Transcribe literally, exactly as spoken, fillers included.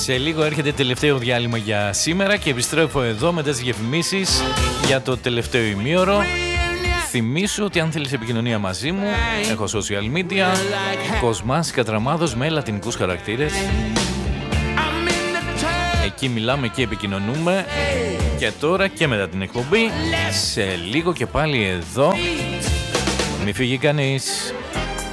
Σε λίγο έρχεται τελευταίο διάλειμμα για σήμερα και επιστρέφω εδώ μετά τις διαφημίσεις για το τελευταίο ημίωρο. Θυμήσου ότι αν θέλεις επικοινωνία μαζί μου, έχω social media, Κοσμάς Κατραμάδος με λατινικούς χαρακτήρες. Εκεί μιλάμε και επικοινωνούμε και τώρα και μετά την εκπομπή. Σε λίγο και πάλι εδώ. Μη φύγει κανείς.